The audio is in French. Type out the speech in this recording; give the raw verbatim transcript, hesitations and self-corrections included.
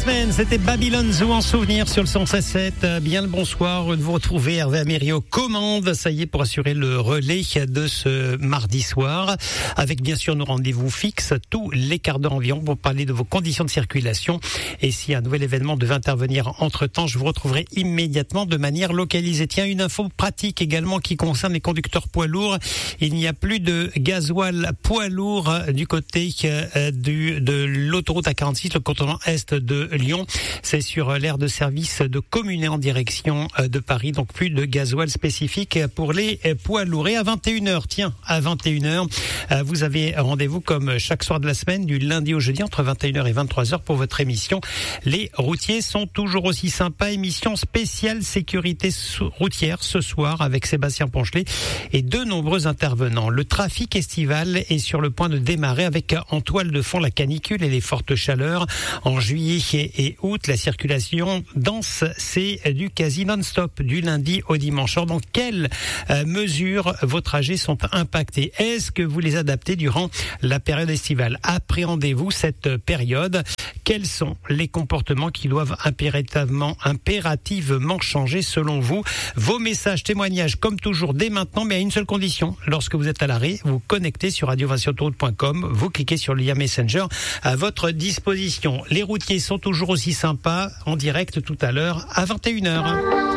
semaine, c'était Babylon Zoo en souvenir sur le cent seize sept. Bien le bonsoir de vous retrouver, Hervé Améry aux commandes. Ça y est, pour assurer le relais de ce mardi soir, avec bien sûr nos rendez-vous fixes tous les quarts d'heure environ pour parler de vos conditions de circulation. Et si un nouvel événement devait intervenir entre-temps, je vous retrouverai immédiatement de manière localisée. Tiens, une info pratique également qui concerne les conducteurs poids lourds. Il n'y a plus de gasoil poids lourd du côté euh, du, de l'autoroute A quarante-six, le contournement est de Lyon. C'est sur l'aire de service de Communet en direction de Paris. Donc plus de gasoil spécifique pour les poids lourds. Et à vingt et une heures, tiens, à vingt et une heures, vous avez rendez-vous comme chaque soir de la semaine, du lundi au jeudi, entre vingt et une heures et vingt-trois heures pour votre émission. Les routiers sont toujours aussi sympas. Émission spéciale sécurité routière ce soir avec Sébastien Ponchelet et de nombreux intervenants. Le trafic estival est sur le point de démarrer avec en toile de fond la canicule et les fortes chaleurs. En juillet et août, la circulation dense, c'est du quasi non-stop, du lundi au dimanche. Alors, dans quelles euh, mesures vos trajets sont impactés? Est-ce que vous les adaptez durant la période estivale? Appréhendez-vous cette période? Quels sont les comportements qui doivent impérativement, impérativement changer selon vous? Vos messages, témoignages, comme toujours, dès maintenant, mais à une seule condition. Lorsque vous êtes à l'arrêt, vous connectez sur radio vinci autoroute point com, vous cliquez sur le lien Messenger à votre disposition. Les routiers sont toujours aussi sympas, en direct tout à l'heure à vingt et une heures.